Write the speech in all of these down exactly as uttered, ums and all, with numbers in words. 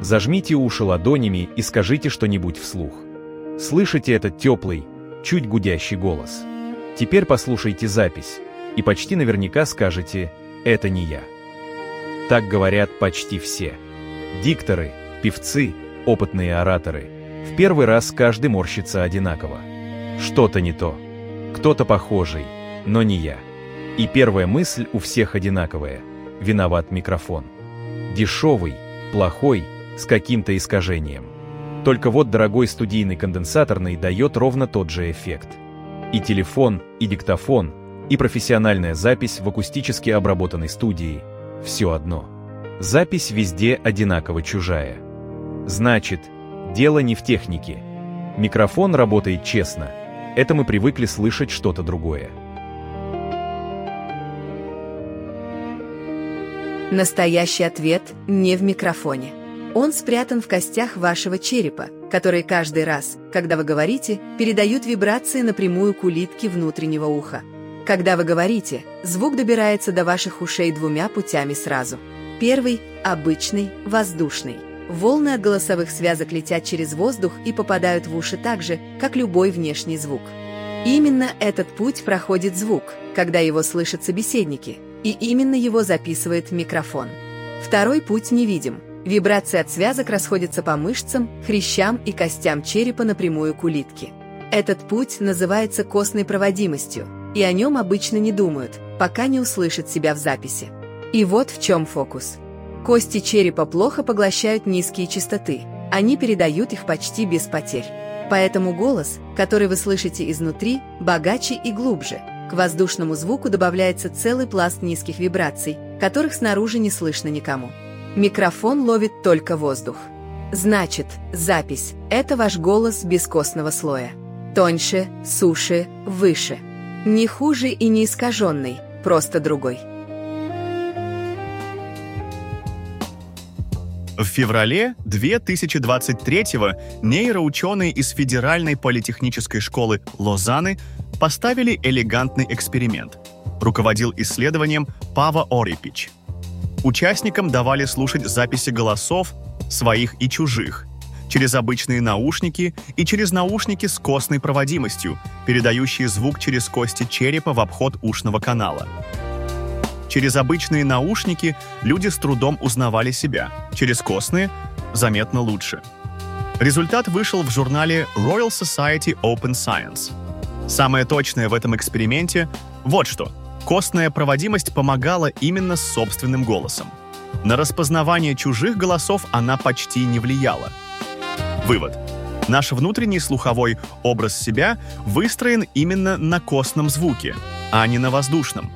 Зажмите уши ладонями и скажите что-нибудь вслух. Слышите этот теплый, чуть гудящий голос? Теперь послушайте запись, и почти наверняка скажете «это не я». Так говорят почти все. Дикторы, певцы, опытные ораторы. В первый раз каждый морщится одинаково. Что-то не то. Кто-то похожий, но не я. И первая мысль у всех одинаковая. Виноват микрофон. Дешевый, плохой, с каким-то искажением. Только вот дорогой студийный конденсаторный дает ровно тот же эффект. И телефон, и диктофон, и профессиональная запись в акустически обработанной студии – все одно. Запись везде одинаково чужая. Значит, дело не в технике. Микрофон работает честно. Это мы привыкли слышать что-то другое. Настоящий ответ не в микрофоне. Он спрятан в костях вашего черепа, которые каждый раз, когда вы говорите, передают вибрации напрямую к улитке внутреннего уха. Когда вы говорите, звук добирается до ваших ушей двумя путями сразу. Первый – обычный, воздушный. Волны от голосовых связок летят через воздух и попадают в уши так же, как любой внешний звук. Именно этот путь проходит звук, когда его слышат собеседники, и именно его записывает микрофон. Второй путь невидим. Вибрации от связок расходятся по мышцам, хрящам и костям черепа напрямую к улитке. Этот путь называется костной проводимостью, и о нем обычно не думают, пока не услышат себя в записи. И вот в чем фокус. Кости черепа плохо поглощают низкие частоты, они передают их почти без потерь. Поэтому голос, который вы слышите изнутри, богаче и глубже. К воздушному звуку добавляется целый пласт низких вибраций, которых снаружи не слышно никому. Микрофон ловит только воздух. Значит, запись – это ваш голос без костного слоя. Тоньше, суше, выше. Не хуже и не искаженный, просто другой. В феврале две тысячи двадцать третьего нейроученые из Федеральной политехнической школы Лозанны поставили элегантный эксперимент. Руководил исследованием Пава Орипич. Участникам давали слушать записи голосов, своих и чужих, через обычные наушники и через наушники с костной проводимостью, передающие звук через кости черепа в обход ушного канала. Через обычные наушники люди с трудом узнавали себя, через костные – заметно лучше. Результат вышел в журнале Royal Society Open Science. Самое точное в этом эксперименте – вот что. Костная проводимость помогала именно с собственным голосом. На распознавание чужих голосов она почти не влияла. Вывод. Наш внутренний слуховой образ себя выстроен именно на костном звуке, а не на воздушном.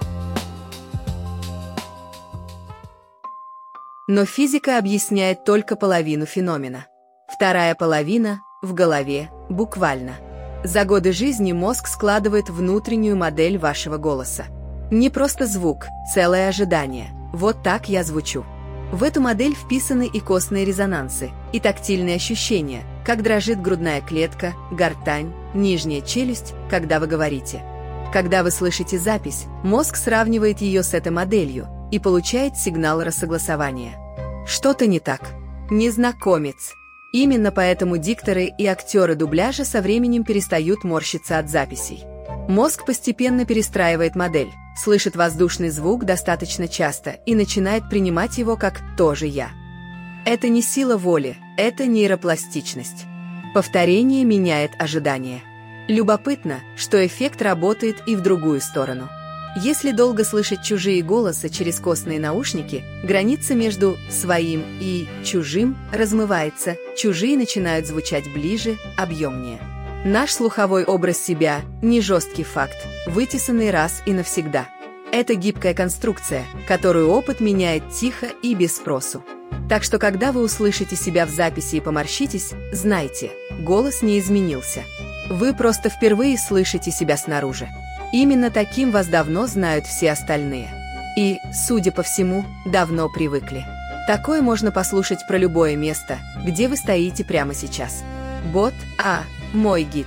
Но физика объясняет только половину феномена. Вторая половина – в голове, буквально. За годы жизни мозг складывает внутреннюю модель вашего голоса. Не просто звук, целое ожидание. Вот так я звучу. В эту модель вписаны и костные резонансы, и тактильные ощущения, как дрожит грудная клетка, гортань, нижняя челюсть, когда вы говорите. Когда вы слышите запись, мозг сравнивает ее с этой моделью и получает сигнал рассогласования. Что-то не так. Незнакомец. Именно поэтому дикторы и актеры дубляжа со временем перестают морщиться от записей. Мозг постепенно перестраивает модель, слышит воздушный звук достаточно часто и начинает принимать его как «тоже я». Это не сила воли, это нейропластичность. Повторение меняет ожидание. Любопытно, что эффект работает и в другую сторону. Если долго слышать чужие голоса через костные наушники, граница между своим и чужим размывается, чужие начинают звучать ближе, объемнее. Наш слуховой образ себя – не жесткий факт, вытесанный раз и навсегда. Это гибкая конструкция, которую опыт меняет тихо и без спросу. Так что, когда вы услышите себя в записи и поморщитесь, знайте, голос не изменился. Вы просто впервые слышите себя снаружи. Именно таким вас давно знают все остальные. И, судя по всему, давно привыкли. Такое можно послушать про любое место, где вы стоите прямо сейчас. Бот А. Мой гид.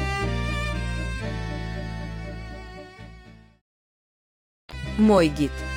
Мой гид.